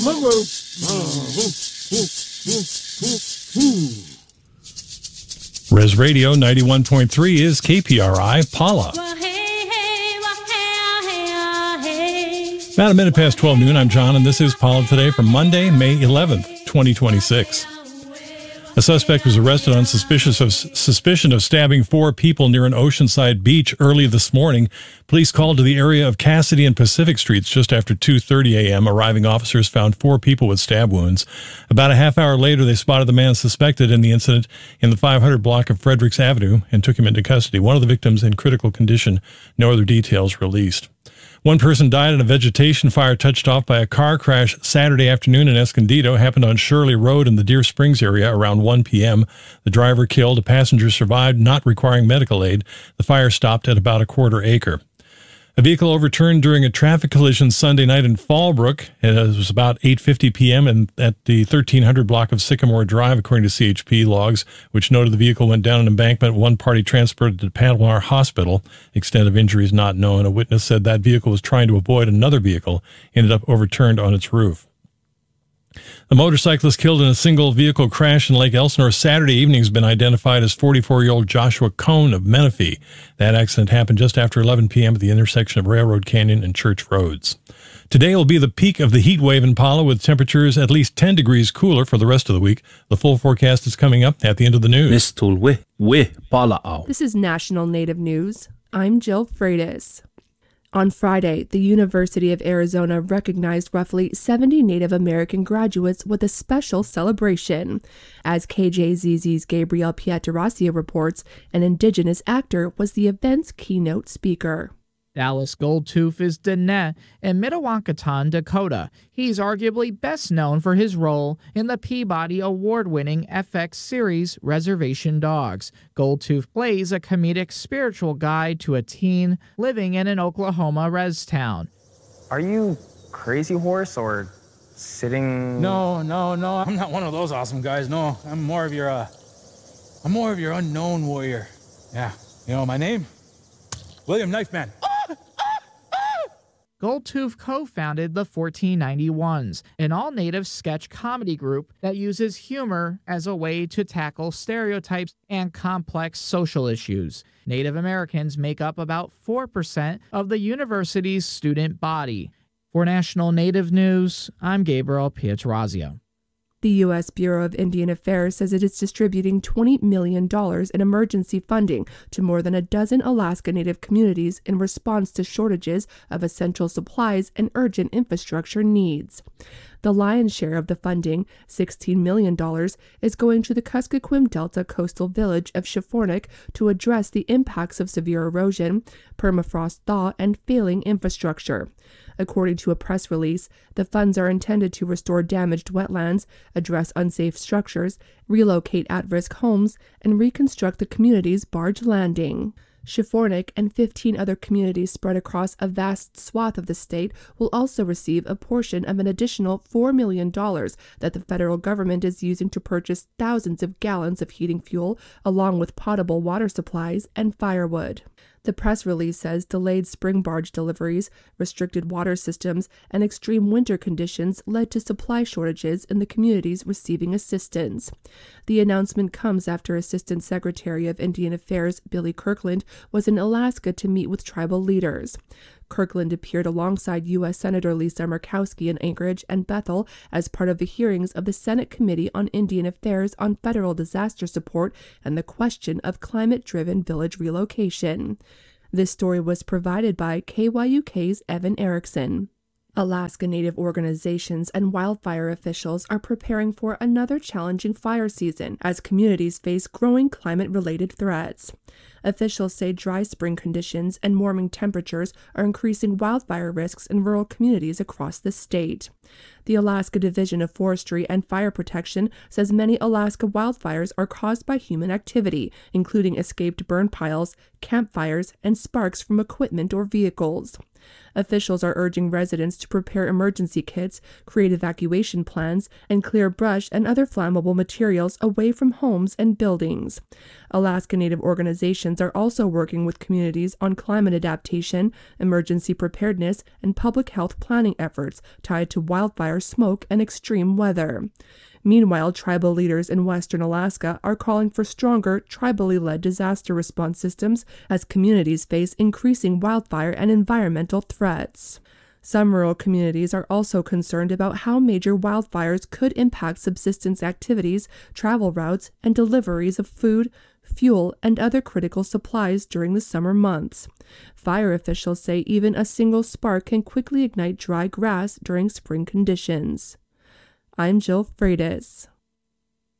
Res Radio 91.3 is KPRI Paula. About a minute past 12 noon, I'm John, and this is Paula Today for Monday, May 11th, 2026. A suspect was arrested on suspicion of stabbing 4 people near an Oceanside beach early this morning. Police called to the area of Cassidy and Pacific Streets just after 2:30 a.m. Arriving officers found 4 people with stab wounds. About a half hour later, they spotted the man suspected in the incident in the 500 block of Fredericks Avenue and took him into custody. One of the victims in critical condition. No other details released. One person died in a vegetation fire touched off by a car crash Saturday afternoon in Escondido. Happened on Shirley Road in the Deer Springs area around 1 p.m. The driver killed. A passenger survived, not requiring medical aid. The fire stopped at about a quarter acre. A vehicle overturned during a traffic collision Sunday night in Fallbrook. It was about 8:50 p.m. at the 1300 block of Sycamore Drive, according to CHP logs, which noted the vehicle went down an embankment. One party transported to Palomar Hospital. Extent of injuries not known. A witness said that vehicle was trying to avoid another vehicle, ended up overturned on its roof. The motorcyclist killed in a single vehicle crash in Lake Elsinore Saturday evening has been identified as 44-year-old Joshua Cohn of Menifee. That accident happened just after 11 p.m. at the intersection of Railroad Canyon and Church Roads. Today will be the peak of the heat wave in Pala, with temperatures at least 10 degrees cooler for the rest of the week. The full forecast is coming up at the end of the news. This is National Native News. I'm Jill Freitas. On Friday, the University of Arizona recognized roughly 70 Native American graduates with a special celebration. As KJZZ's Gabriel Pietrasio reports, an indigenous actor was the event's keynote speaker. Dallas Goldtooth is Diné in Mdewakanton, Dakota. He's arguably best known for his role in the Peabody Award-winning FX series Reservation Dogs. Goldtooth plays a comedic spiritual guide to a teen living in an Oklahoma res town. Are you Crazy Horse or sitting? No. I'm not one of those awesome guys. No, I'm more of your unknown warrior. Yeah, you know my name? William Knifeman. Goldtooth co-founded the 1491s, an all-native sketch comedy group that uses humor as a way to tackle stereotypes and complex social issues. Native Americans make up about 4% of the university's student body. For National Native News, I'm Gabriel Pietrasio. The U.S. Bureau of Indian Affairs says it is distributing $20 million in emergency funding to more than a dozen Alaska Native communities in response to shortages of essential supplies and urgent infrastructure needs. The lion's share of the funding, $16 million, is going to the Kuskokwim Delta coastal village of Shifornik to address the impacts of severe erosion, permafrost thaw, and failing infrastructure. According to a press release, the funds are intended to restore damaged wetlands, address unsafe structures, relocate at-risk homes, and reconstruct the community's barge landing. Shifornik and 15 other communities spread across a vast swath of the state will also receive a portion of an additional $4 million that the federal government is using to purchase thousands of gallons of heating fuel, along with potable water supplies and firewood. The press release says delayed spring barge deliveries, restricted water systems, and extreme winter conditions led to supply shortages in the communities receiving assistance. The announcement comes after Assistant Secretary of Indian Affairs Billy Kirkland was in Alaska to meet with tribal leaders. Kirkland appeared alongside U.S. Senator Lisa Murkowski in Anchorage and Bethel as part of the hearings of the Senate Committee on Indian Affairs on Federal Disaster Support and the question of climate-driven village relocation. This story was provided by KYUK's Evan Erickson. Alaska Native organizations and wildfire officials are preparing for another challenging fire season as communities face growing climate-related threats. Officials say dry spring conditions and warming temperatures are increasing wildfire risks in rural communities across the state. The Alaska Division of Forestry and Fire Protection says many Alaska wildfires are caused by human activity, including escaped burn piles, campfires, and sparks from equipment or vehicles. Officials are urging residents to prepare emergency kits, create evacuation plans, and clear brush and other flammable materials away from homes and buildings. Alaska Native organizations organizations are also working with communities on climate adaptation, emergency preparedness, and public health planning efforts tied to wildfire smoke and extreme weather. Meanwhile, tribal leaders in western Alaska are calling for stronger, tribally led disaster response systems as communities face increasing wildfire and environmental threats. Some rural communities are also concerned about how major wildfires could impact subsistence activities, travel routes, and deliveries of food, fuel, and other critical supplies during the summer months. Fire officials say even a single spark can quickly ignite dry grass during spring conditions. I'm Jill Freitas.